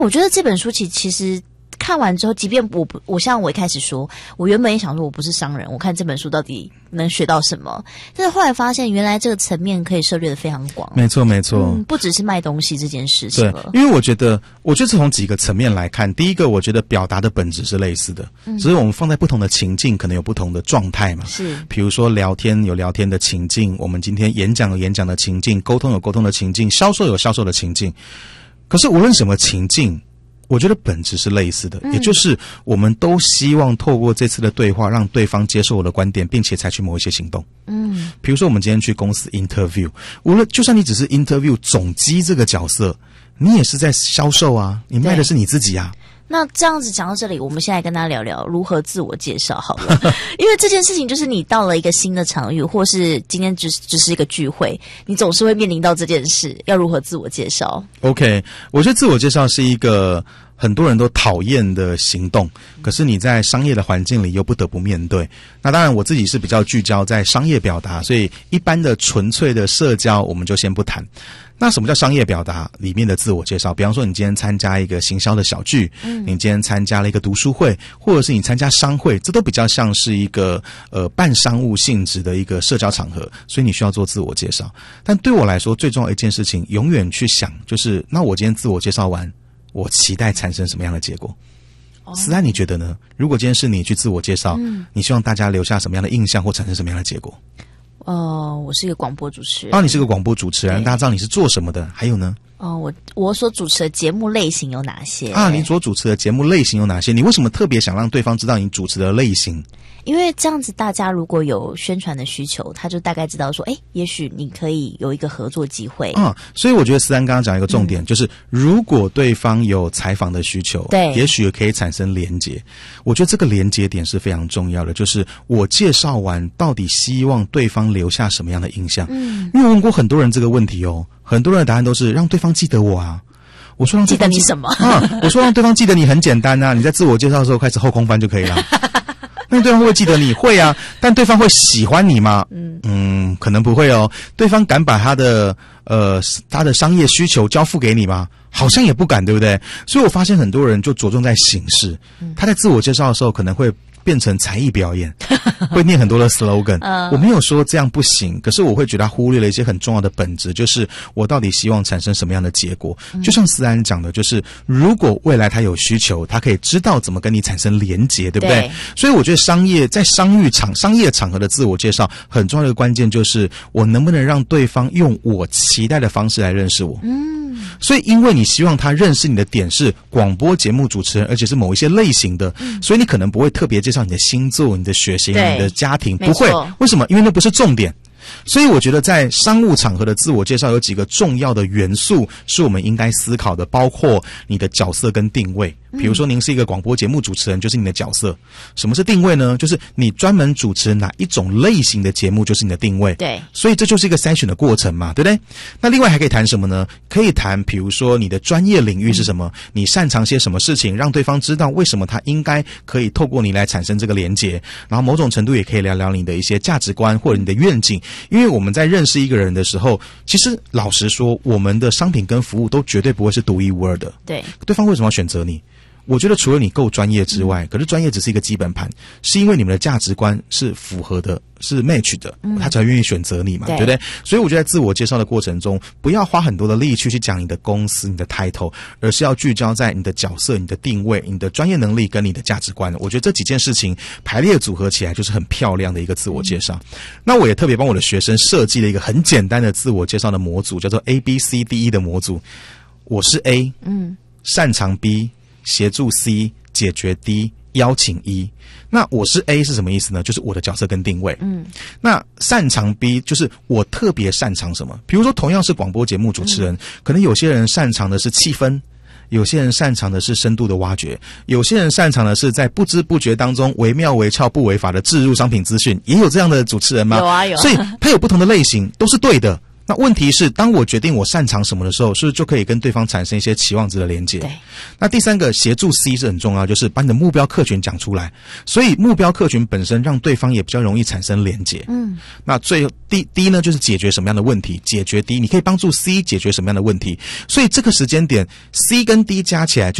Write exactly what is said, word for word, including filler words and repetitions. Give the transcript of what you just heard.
我觉得这本书其其实看完之后，即便我不，我像我一开始说，我原本也想说我不是商人，我看这本书到底能学到什么，但是后来发现原来这个层面可以涉猎的非常广。 没错没错、 嗯，不只是卖东西这件事情了。 对，因为我觉得我觉得从几个层面来看，第一个我觉得表达的本质是类似的、嗯、只是我们放在不同的情境可能有不同的状态嘛。 是， 比如说聊天有聊天的情境，我们今天演讲有演讲的情境，沟通有沟通的情境，销售有销售的情境。可是无论什么情境，我觉得本质是类似的、嗯、也就是我们都希望透过这次的对话让对方接受我的观点，并且采取某一些行动。嗯，比如说我们今天去公司 interview， 无论就算你只是 interview 总机这个角色，你也是在销售啊，你卖的是你自己啊。 那这样子讲到这里，我们现在跟大家聊聊如何自我介绍好了。因为这件事情就是你到了一个新的场域，或是今天只只是一个聚会，你总是会面临到这件事，要如何自我介绍。 OK， 我觉得自我介绍是一个很多人都讨厌的行动，可是你在商业的环境里又不得不面对。那当然我自己是比较聚焦在商业表达，所以一般的纯粹的社交我们就先不谈。那什么叫商业表达里面的自我介绍？比方说你今天参加一个行销的小聚、嗯、你今天参加了一个读书会，或者是你参加商会，这都比较像是一个呃半商务性质的一个社交场合，所以你需要做自我介绍。但对我来说最重要的一件事情，永远去想就是那我今天自我介绍完，我期待产生什么样的结果。思安你觉得呢？如果今天是你去自我介绍、嗯、你希望大家留下什么样的印象或产生什么样的结果？ 呃，我是一个广播主持人。 啊，你是个广播主持人，大家知道你是做什么的？还有呢？ 哦、呃，我我所主持的节目类型有哪些？ 啊，你所主持的节目类型有哪些？你为什么特别想让对方知道你主持的类型？ 因为这样子大家如果有宣传的需求，他就大概知道说，诶，也许你可以有一个合作机会啊。所以我觉得思安刚刚讲一个重点、嗯、就是如果对方有采访的需求， 对， 也许可以产生连结。我觉得这个连结点是非常重要的，就是我介绍完到底希望对方留下什么样的印象。嗯，因为我问过很多人这个问题哦，很多人的答案都是让对方记得我啊。我说让对方记得你什么啊？我说让对方记得你很简单啊，你在自我介绍的时候开始后空翻就可以了。那对方会不会记得你？会啊，但对方会喜欢你吗？嗯嗯，可能不会哦。对方敢把他的呃他的商业需求交付给你吗？好像也不敢，对不对？所以我发现很多人就着重在形式，他在自我介绍的时候可能会变成才艺表演，会念很多的 slogan、呃、我没有说这样不行，可是我会觉得他忽略了一些很重要的本质，就是我到底希望产生什么样的结果、嗯、就像思安讲的，就是如果未来他有需求，他可以知道怎么跟你产生连结，对不对？对，所以我觉得商业在商业场商业场合的自我介绍很重要的关键就是我能不能让对方用我期待的方式来认识我。嗯，所以因为你希望他认识你的点是广播节目主持人，而且是某一些类型的、嗯、所以你可能不会特别介绍你的星座、你的血型、你的家庭，不会。为什么？因为那不是重点。所以我觉得在商务场合的自我介绍有几个重要的元素是我们应该思考的，包括你的角色跟定位。比如说您是一个广播节目主持人，就是你的角色。什么是定位呢？就是你专门主持哪一种类型的节目，就是你的定位。对，所以这就是一个筛选的过程嘛，对不对？那另外还可以谈什么呢？可以谈比如说你的专业领域是什么、嗯、你擅长些什么事情，让对方知道为什么他应该可以透过你来产生这个连结。然后某种程度也可以聊聊你的一些价值观或者你的愿景。因为我们在认识一个人的时候，其实老实说，我们的商品跟服务都绝对不会是独一无二的。对，对方为什么要选择你？我觉得除了你够专业之外、嗯、可是专业只是一个基本盘，是因为你们的价值观是符合的，是 match 的、嗯、他才愿意选择你嘛， 对, 对不对？所以我觉得在自我介绍的过程中，不要花很多的力气去讲你的公司、你的 title， 而是要聚焦在你的角色、你的定位、你的专业能力跟你的价值观。我觉得这几件事情排列组合起来就是很漂亮的一个自我介绍、嗯、那我也特别帮我的学生设计了一个很简单的自我介绍的模组，叫做 A B C D E 的模组。我是 A， 嗯，擅长 B，协助 C， 解决 D， 邀请 E。 那我是 A 是什么意思呢？就是我的角色跟定位。嗯，那擅长 B 就是我特别擅长什么。比如说同样是广播节目主持人、嗯、可能有些人擅长的是气氛，有些人擅长的是深度的挖掘，有些人擅长的是在不知不觉当中惟妙惟肖不违法的置入商品资讯，也有这样的主持人吗？有啊有啊。所以他有不同的类型都是对的， 那问题是，当我决定我擅长什么的时候，是不是就可以跟对方产生一些期望值的连接？ 对。 那第三个协助 C 是很重要，就是把你的目标客群讲出来。所以目标客群本身让对方也比较容易产生连结。嗯。那最第 D 呢，就是解决什么样的问题？解决 D， 你可以帮助 C 解决什么样的问题？所以这个时间点 ，C 跟 D 加起来就